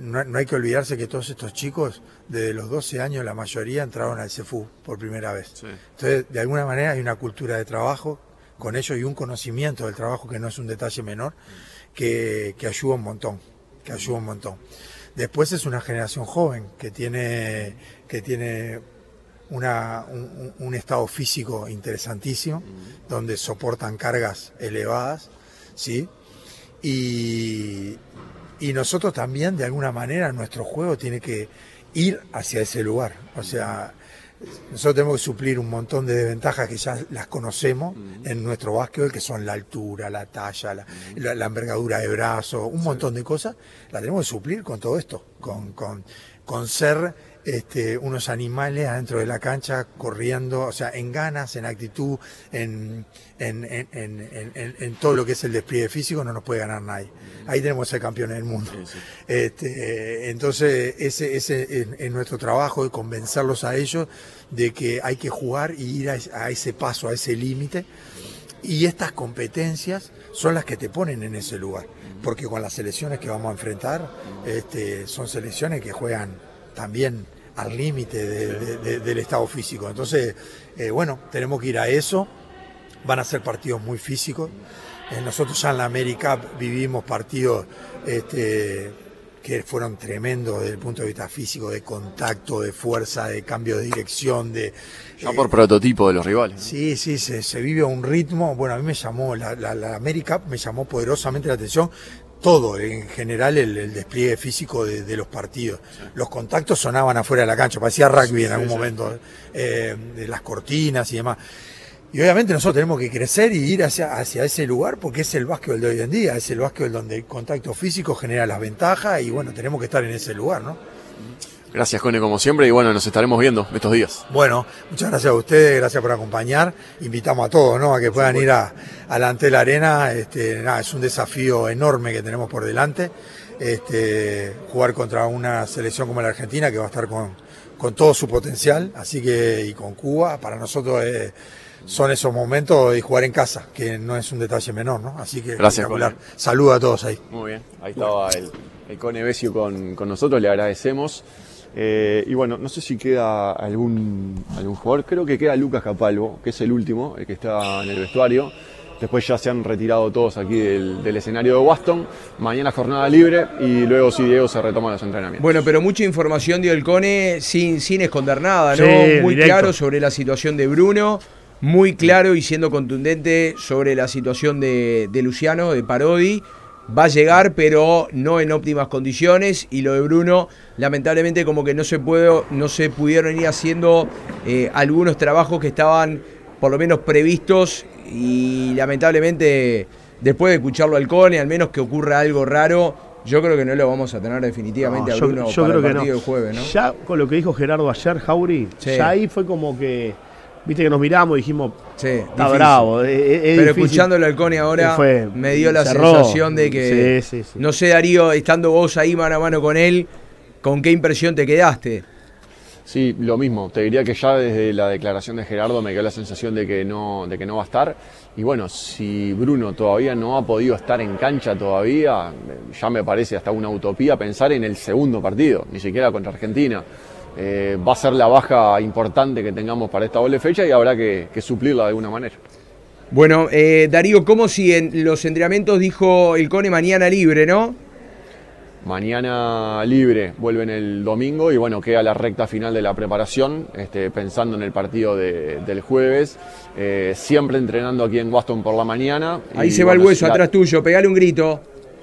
no hay que olvidarse que todos estos chicos, desde los 12 años, la mayoría entraron al CFU por primera vez. Sí. Entonces, de alguna manera hay una cultura de trabajo con ellos y un conocimiento del trabajo que no es un detalle menor, que ayuda un montón, Después es una generación joven que tiene un estado físico interesantísimo, donde soportan cargas elevadas, ¿sí? Y nosotros también, de alguna manera, nuestro juego tiene que ir hacia ese lugar. O sea, nosotros tenemos que suplir un montón de desventajas que ya las conocemos en nuestro básquetbol, que son la altura, la talla, la envergadura de brazo, un montón de cosas. La tenemos que suplir con todo esto, con ser unos animales adentro de la cancha, corriendo, o sea, en ganas, en actitud, en todo lo que es el despliegue físico, no nos puede ganar nadie. Ahí tenemos que ser campeones del mundo. Sí, sí. Entonces, ese es nuestro trabajo, de convencerlos a ellos de que hay que jugar y ir a ese paso, a ese límite. Y estas competencias son las que te ponen en ese lugar, porque con las selecciones que vamos a enfrentar, son selecciones que juegan también al límite del estado físico. Entonces, tenemos que ir a eso. Van a ser partidos muy físicos. Nosotros ya en la América vivimos partidos que fueron tremendos desde el punto de vista físico, de contacto, de fuerza, de cambio de dirección, ya por prototipo de los rivales, ¿no? Sí, se vive a un ritmo. Bueno, a mí me llamó, la América me llamó poderosamente la atención. Todo, en general, el despliegue físico de los partidos. Sí. Los contactos sonaban afuera de la cancha, parecía rugby en algún momento, de las cortinas y demás. Y obviamente nosotros tenemos que crecer y ir hacia ese lugar, porque es el básquetbol de hoy en día, es el básquetbol donde el contacto físico genera las ventajas y bueno, tenemos que estar en ese lugar, ¿no? Gracias, Cone, como siempre, y bueno, nos estaremos viendo estos días. Bueno, muchas gracias a ustedes, gracias por acompañar. Invitamos a todos, ¿no?, a que puedan ir a la Antel Arena. Es un desafío enorme que tenemos por delante. Jugar contra una selección como la Argentina, que va a estar con todo su potencial, así que, y con Cuba, para nosotros son esos momentos de jugar en casa, que no es un detalle menor, ¿no? Así que gracias, espectacular. Saludos a todos ahí. Muy bien, ahí estaba el Cone Besio con nosotros, le agradecemos. Y bueno, no sé si queda algún jugador, creo que queda Lucas Capalvo, que es el último, el que está en el vestuario. Después ya se han retirado todos aquí del escenario de Waston. Mañana jornada libre y luego sí, Diego, se retoman los entrenamientos. Bueno, pero mucha información dio el Cone sin esconder nada, ¿no? Sí, muy directo. claro sobre la situación de Bruno, muy claro y siendo contundente sobre la situación de Luciano, de Parodi. Va a llegar, pero no en óptimas condiciones, y lo de Bruno, lamentablemente, como que no se pudieron ir haciendo algunos trabajos que estaban por lo menos previstos, y lamentablemente, después de escucharlo al Cone, al menos que ocurra algo raro, yo creo que no lo vamos a tener definitivamente a Bruno yo para creo el que partido no. del jueves, ¿no? Ya con lo que dijo Gerardo ayer, Jauri, Sí. ya ahí fue como que, viste que nos miramos y dijimos, Sí, está difícil. bravo. Es Pero difícil. escuchándolo al Cone ahora, me dio la cerró. sensación de que, Sí. no sé, Darío, estando vos ahí mano a mano con él, ¿con qué impresión te quedaste? Sí, lo mismo. Te diría que ya desde la declaración de Gerardo me quedó la sensación de que no va a estar. Y bueno, si Bruno todavía no ha podido estar en cancha todavía, ya me parece hasta una utopía pensar en el segundo partido, ni siquiera contra Argentina. Va a ser la baja importante que tengamos para esta doble fecha y habrá que suplirla de alguna manera. Bueno, Darío, ¿cómo siguen los entrenamientos? Dijo el Cone mañana libre, ¿no? Mañana libre, vuelven el domingo y bueno, queda la recta final de la preparación, pensando en el partido del jueves, siempre entrenando aquí en Waston por la mañana. Ahí se va el hueso, atrás tuyo, pegale un grito.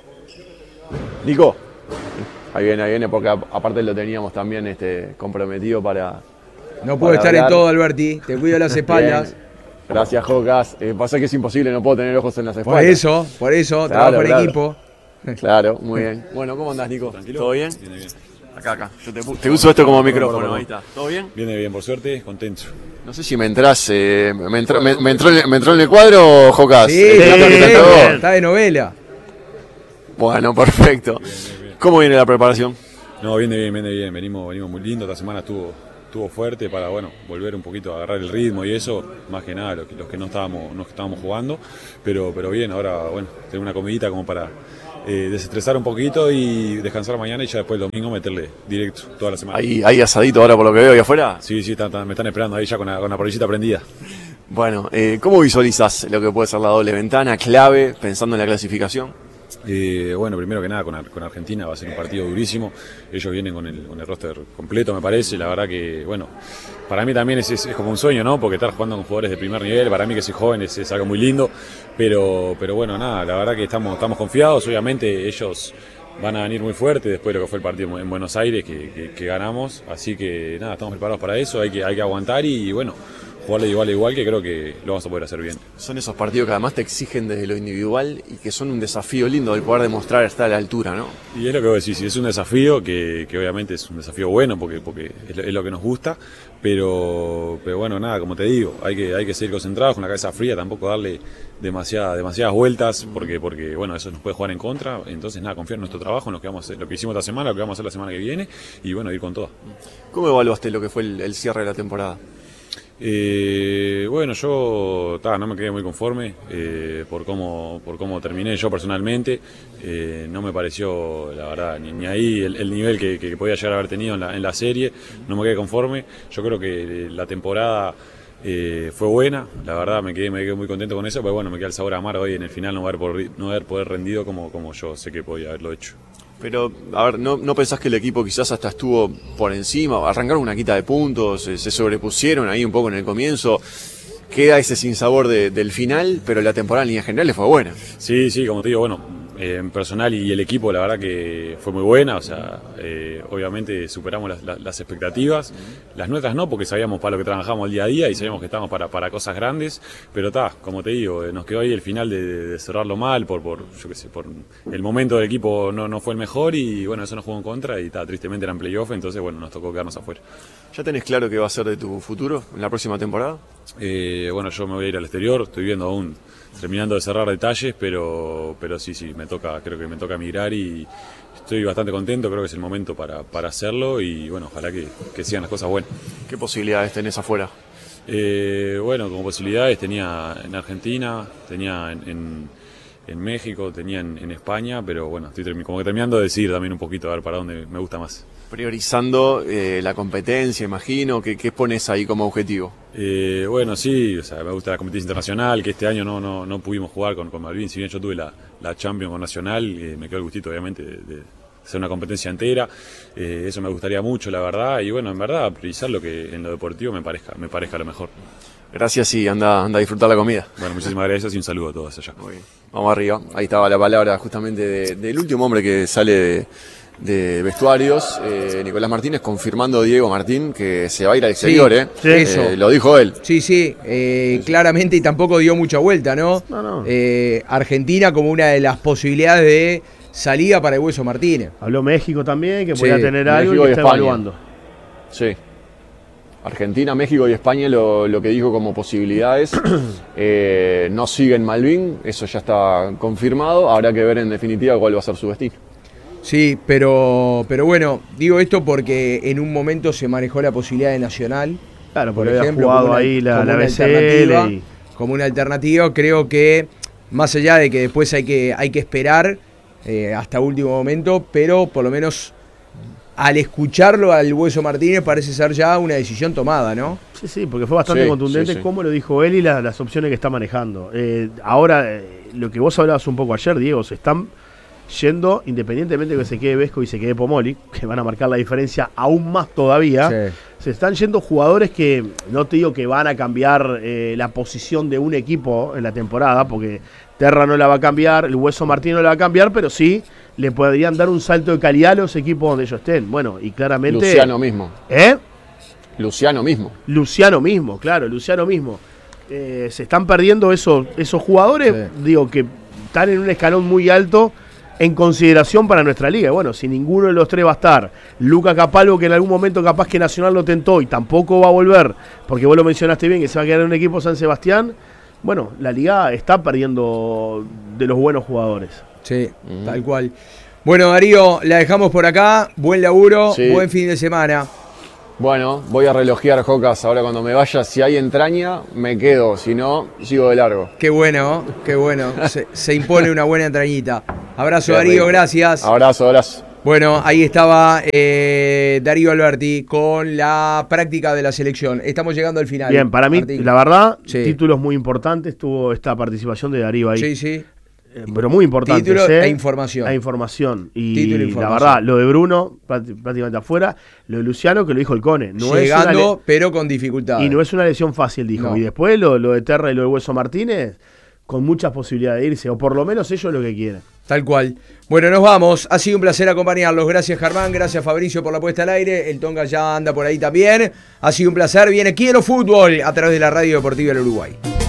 Nico, ahí viene, porque aparte lo teníamos también comprometido para... No puedo estar en todo, Alberti, te cuido las espaldas. Bien. Gracias, Jocas. Pasa que es imposible, no puedo tener ojos en las espaldas. Por eso, claro, trabajo en equipo. Claro, muy bien. Bueno, ¿cómo andás, Nico? ¿Tranquilo? ¿Todo bien? Bien. Acá. Yo te uso esto como micrófono, ahí está. ¿Todo bien? Viene bien, por suerte, contento. No sé si me entrás, me entró en el cuadro, Jocas. Sí, está de novela. Bueno, perfecto. Bien. ¿Cómo viene la preparación? No, viene bien. Venimos muy lindo. Esta semana estuvo fuerte para, volver un poquito a agarrar el ritmo y eso, más que nada, los que no estábamos jugando. Pero bien, ahora, tener una comidita como para desestresar un poquito y descansar mañana y ya después el domingo meterle directo toda la semana. ¿Hay asadito ahora por lo que veo ahí afuera? Sí, me están esperando ahí ya con la parrillita prendida. Bueno, ¿cómo visualizás lo que puede ser la doble ventana clave pensando en la clasificación? Bueno, primero que nada con Argentina va a ser un partido durísimo. Ellos vienen con el roster completo, me parece. La verdad que, bueno, para mí también es como un sueño, ¿no? Porque estar jugando con jugadores de primer nivel, para mí que soy joven es algo muy lindo. Pero bueno, nada, la verdad que estamos confiados. Obviamente ellos van a venir muy fuertes después de lo que fue el partido en Buenos Aires que ganamos. Así que nada, estamos preparados para eso. Hay que aguantar y bueno, jugarle de igual a igual, que creo que lo vamos a poder hacer bien. Son esos partidos que además te exigen desde lo individual y que son un desafío lindo el poder demostrar estar a la altura, ¿no? Y es lo que vos decís, es un desafío que obviamente es un desafío bueno porque es lo que nos gusta, pero bueno, nada, como te digo, hay que seguir concentrados con la cabeza fría, tampoco darle demasiadas vueltas porque bueno, eso nos puede jugar en contra. Entonces nada, confiar en nuestro trabajo, en lo que vamos a hacer, lo que hicimos esta semana, lo que vamos a hacer la semana que viene y bueno, ir con todo. ¿Cómo evaluaste lo que fue el cierre de la temporada? Bueno, yo no me quedé muy conforme por cómo terminé yo personalmente. No me pareció, la verdad, ni ahí el nivel que podía llegar a haber tenido en la serie. No me quedé conforme. Yo creo que la temporada fue buena, la verdad me quedé muy contento con eso, pero bueno, me queda el sabor amargo hoy en el final no haber poder rendido como yo sé que podía haberlo hecho. Pero, a ver, ¿no pensás que el equipo quizás hasta estuvo por encima? Arrancaron una quita de puntos, se sobrepusieron ahí un poco en el comienzo. Queda ese sinsabor del final, pero la temporada en líneas generales fue buena. Sí, como te digo, bueno, en personal y el equipo la verdad que fue muy buena, o sea, obviamente superamos las expectativas, las nuestras no, porque sabíamos para lo que trabajamos el día a día y sabíamos que estábamos para cosas grandes, pero como te digo, nos quedó ahí el final de cerrarlo mal, por el momento del equipo no fue el mejor y bueno, eso nos jugó en contra y tristemente eran playoff, entonces bueno, nos tocó quedarnos afuera. ¿Ya tenés claro qué va a ser de tu futuro en la próxima temporada? Bueno, yo me voy a ir al exterior, estoy viendo aún, terminando de cerrar detalles, pero sí, creo que me toca migrar y estoy bastante contento, creo que es el momento para hacerlo y bueno, ojalá que sigan las cosas buenas. ¿Qué posibilidades tenés afuera? Bueno, como posibilidades tenía en Argentina, tenía en México, tenía en España, pero bueno, estoy como que terminando de decidir también un poquito a ver para dónde me gusta más. Priorizando la competencia, imagino, ¿qué pones ahí como objetivo? Bueno, sí, o sea, me gusta la competencia internacional, que este año no pudimos jugar con Malvin, si bien yo tuve la Champions con Nacional, me quedó el gustito obviamente de hacer una competencia entera, eso me gustaría mucho, la verdad, y bueno, en verdad, priorizar lo que en lo deportivo me parezca lo mejor. Gracias y anda a disfrutar la comida. Bueno, muchísimas gracias y un saludo a todos allá. Muy bien. Vamos arriba, ahí estaba la palabra justamente del último hombre que sale de vestuarios, Nicolás Martínez, confirmando a Diego Martín que se va a ir al exterior, sí, eso. Lo dijo él. Sí, claramente y tampoco dio mucha vuelta, ¿no? No. Argentina como una de las posibilidades de salida para el Hueso Martínez. Habló México también, que podía tener algo México y que y está España. evaluando. Sí. Argentina, México y España lo que dijo como posibilidades. No siguen Malvin, eso ya está confirmado. Habrá que ver en definitiva cuál va a ser su destino. Sí, pero bueno, digo esto porque en un momento se manejó la posibilidad de Nacional. Claro, por porque ejemplo, había jugado ahí la BCL. Como una alternativa, creo que más allá de que después hay que esperar hasta último momento, pero por lo menos al escucharlo al Hueso Martínez parece ser ya una decisión tomada, ¿no? Sí, porque fue bastante contundente como lo dijo él y las opciones que está manejando. Ahora, lo que vos hablabas un poco ayer, Diego, se están yendo, independientemente de que se quede Vesco y se quede Pomoli, que van a marcar la diferencia aún más todavía, se están yendo jugadores que, no te digo que van a cambiar la posición de un equipo en la temporada, porque Terra no la va a cambiar, el Hueso Martínez no la va a cambiar, pero sí le podrían dar un salto de calidad a los equipos donde ellos estén. Bueno, y claramente... Luciano mismo. Luciano mismo. Se están perdiendo esos jugadores, digo, que están en un escalón muy alto en consideración para nuestra liga. Bueno, si ninguno de los tres va a estar, Luca Capalvo, que en algún momento capaz que Nacional lo tentó y tampoco va a volver, porque vos lo mencionaste bien, que se va a quedar en un equipo San Sebastián, bueno, la liga está perdiendo de los buenos jugadores. Sí, tal cual. Bueno, Darío, la dejamos por acá. Buen laburo, buen fin de semana. Bueno, voy a relojear, Jocas, ahora cuando me vaya. Si hay entraña, me quedo. Si no, sigo de largo. Qué bueno, qué bueno. Se impone una buena entrañita. Abrazo, Darío, gracias. Abrazo. Bueno, ahí estaba Darío Alberti con la práctica de la selección. Estamos llegando al final. Bien, para mí, Martín. la verdad, Sí. títulos muy importantes. Tuvo esta participación de Darío ahí. Sí. Pero muy importante. Título e información. E información. Y Título e información. la verdad, lo de Bruno, prácticamente afuera. Lo de Luciano, que lo dijo el Cone. No Llegando, pero con dificultad. Y no es una lesión fácil, dijo. No. Y después lo de Terra y lo de Hueso Martínez, con muchas posibilidades de irse. O por lo menos ellos lo que quieren. Tal cual. Bueno, nos vamos. Ha sido un placer acompañarlos. Gracias, Germán. Gracias, Fabricio, por la puesta al aire. El Tonga ya anda por ahí también. Ha sido un placer. Viene Quiero Fútbol a través de la Radio Deportiva del Uruguay.